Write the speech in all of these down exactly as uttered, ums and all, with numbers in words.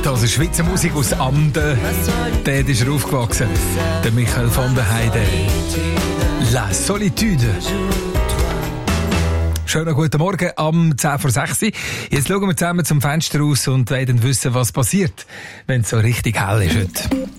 Das ist Schweizer Musik aus Amden. Dort ist er aufgewachsen. Der Michael von der Heide. La Solitude. Schönen guten Morgen am zehn vor sechs. Jetzt schauen wir zusammen zum Fenster raus und wollen wissen, was passiert, wenn es so richtig hell ist heute.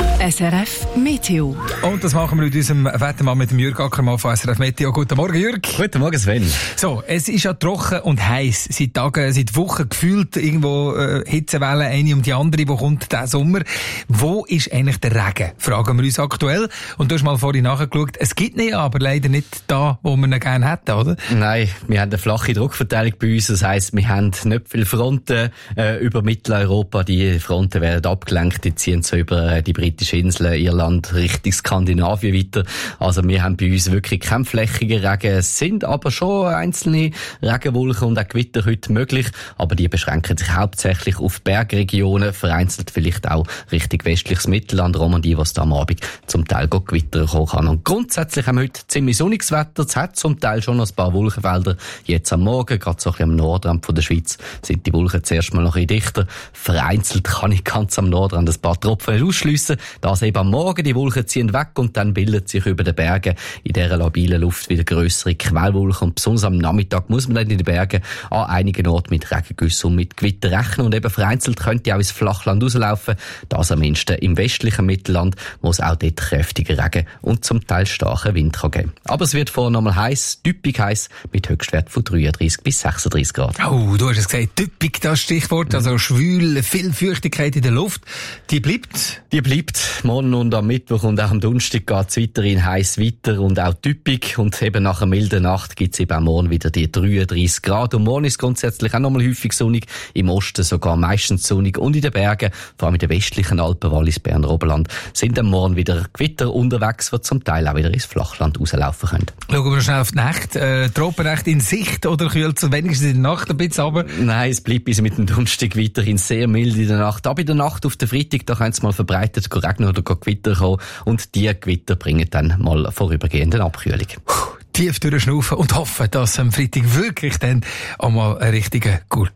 S R F Meteo. Und das machen wir mit unserem Wettermann, mit dem Jürg Ackermann von S R F Meteo. Guten Morgen, Jürg. Guten Morgen, Sven. So, es ist ja trocken und heiß. Seit Tagen, seit Wochen gefühlt irgendwo äh, Hitzewelle, eine um die andere. Wo kommt der Sommer? Wo ist eigentlich der Regen? Fragen wir uns aktuell. Und du hast mal vorhin nachgeschaut. Es gibt ihn, aber leider nicht da, wo wir ihn gerne hätten, oder? Nein, wir haben eine flache Druckverteilung bei uns. Das heisst, wir haben nicht viele Fronten äh, über Mitteleuropa. Die Fronten werden abgelenkt. Die ziehen so über äh, die britischen Inseln, Irland, Richtung Skandinavien weiter. Also wir haben bei uns wirklich keinen flächigen Regen. Es sind aber schon einzelne Regenwolken und auch Gewitter heute möglich. Aber die beschränken sich hauptsächlich auf Bergregionen, vereinzelt vielleicht auch Richtung westliches Mittelland, Romandie, was da am Abend zum Teil Gewitter kommen kann. Und grundsätzlich haben wir heute ziemlich sonniges Wetter. Es hat zum Teil schon noch ein paar Wolkenfelder. Jetzt am Morgen, gerade so ein bisschen am Nordrand von der Schweiz, sind die Wolken zuerst mal noch ein bisschen dichter. Vereinzelt kann ich ganz am Nordrand ein paar Tropfen ausschliessen. Das eben am Morgen, die Wolken ziehen weg und dann bildet sich über den Bergen in dieser labilen Luft wieder grössere Quellwolken. Und besonders am Nachmittag muss man dann in den Bergen an einigen Orten mit Regengüssen und mit Gewitter rechnen. Und eben vereinzelt könnte auch ins Flachland rauslaufen. Das am mindesten im westlichen Mittelland, wo es auch dort kräftigen Regen und zum Teil starken Wind kann geben. Aber es wird vorher nochmal heiß, typisch heiß, mit Höchstwert von dreiunddreißig bis sechsunddreißig Grad. Oh, du hast es gesagt, typisch das Stichwort, also schwül, viel Feuchtigkeit in der Luft. Die bleibt? Die bleibt. Morgen und am Mittwoch und auch am Donnerstag geht es weiterhin heiß weiter und auch typisch. Und eben nach einer milden Nacht gibt es eben auch morgen wieder die dreiunddreißig Grad. Und morgen ist grundsätzlich auch nochmal häufig sonnig. Im Osten sogar meistens sonnig. Und in den Bergen, vor allem in den westlichen Alpen, Wallis, Berner Oberland, sind am Morgen wieder Gewitter unterwegs, die zum Teil auch wieder ins Flachland rauslaufen können. Schauen wir schnell auf die Nacht. Äh, Tropennacht in Sicht oder kühlt es wenigstens in der Nacht ein bisschen runter? Nein, es bleibt bis mit dem Donnerstag weiterhin sehr mild in der Nacht. Aber in der Nacht auf den Freitag, da kann es mal verbreitet regnen oder Gewitter kommen. Und die Gewitter bringen dann mal vorübergehende Abkühlung. Tief durchschnaufen und hoffen, dass am Freitag wirklich dann einmal ein richtiger guter